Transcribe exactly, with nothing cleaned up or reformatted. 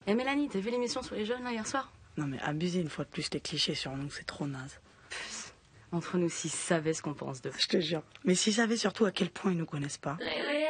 Eh Mélanie, t'as vu l'émission sur les jeunes là hier soir? Non mais abuser une fois de plus les clichés sur nous, c'est trop naze. Pff, entre nous, s'ils savaient ce qu'on pense d'eux. Je te jure. Mais s'ils savaient surtout à quel point ils nous connaissent pas. Lélé.